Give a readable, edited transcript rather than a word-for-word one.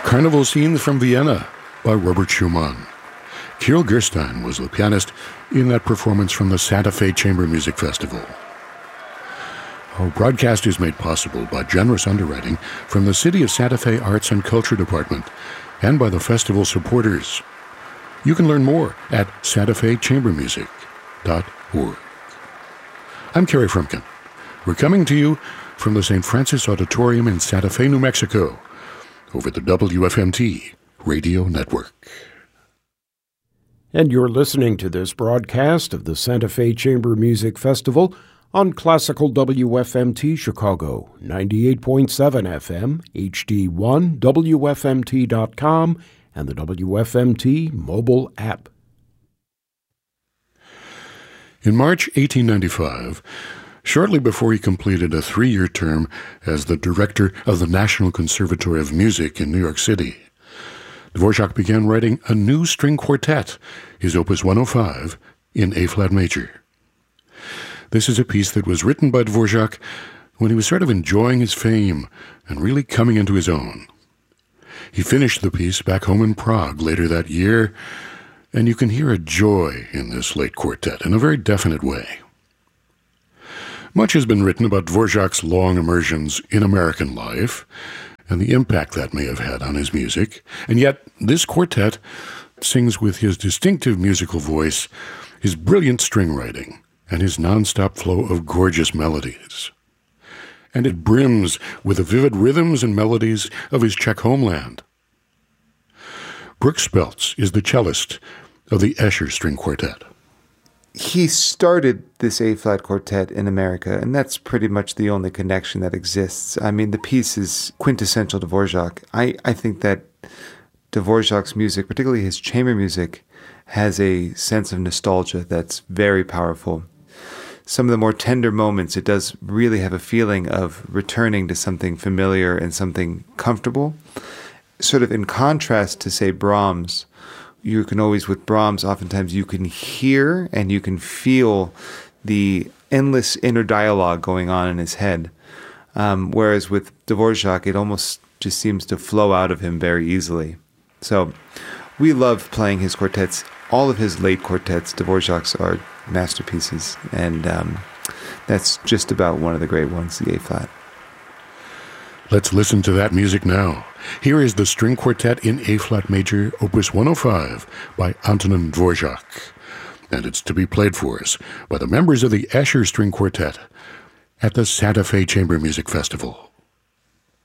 Carnival Scenes from Vienna by Robert Schumann. Kirill Gerstein was the pianist in that performance from the Santa Fe Chamber Music Festival. Our broadcast is made possible by generous underwriting from the City of Santa Fe Arts and Culture Department and by the festival supporters. You can learn more at santafechambermusic.org. I'm Kerry Frumkin. We're coming to you from the St. Francis Auditorium in Santa Fe, New Mexico, over the WFMT radio network. And you're listening to this broadcast of the Santa Fe Chamber Music Festival on Classical WFMT Chicago, 98.7 FM, HD1, WFMT.com, and the WFMT mobile app. In March 1895, shortly before he completed a 3-year term as the director of the National Conservatory of Music in New York City, Dvorak began writing a new string quartet, his Opus 105, in A-flat major. This is a piece that was written by Dvorak when he was sort of enjoying his fame and really coming into his own. He finished the piece back home in Prague later that year, and you can hear a joy in this late quartet in a very definite way. Much has been written about Dvorak's long immersions in American life and the impact that may have had on his music, and yet this quartet sings with his distinctive musical voice, his brilliant string writing, and his nonstop flow of gorgeous melodies. And it brims with the vivid rhythms and melodies of his Czech homeland. Brooks Speltz is the cellist of the Escher String Quartet. He started this A-flat quartet in America, and that's pretty much the only connection that exists. I mean, the piece is quintessential Dvorak. I think that Dvorak's music, particularly his chamber music, has a sense of nostalgia that's very powerful. Some of the more tender moments, it does really have a feeling of returning to something familiar and something comfortable. Sort of in contrast to, say, Brahms, you can always, with Brahms, oftentimes you can hear and you can feel the endless inner dialogue going on in his head. Whereas with Dvorak, it almost just seems to flow out of him very easily. So we love playing his quartets. All of his late quartets, Dvorak's, are masterpieces, and that's just about one of the great ones, the A-flat. Let's listen to that music now. Here is the string quartet in A-flat major, Opus 105, by Antonin Dvorak. And it's to be played for us by the members of the Escher String Quartet at the Santa Fe Chamber Music Festival.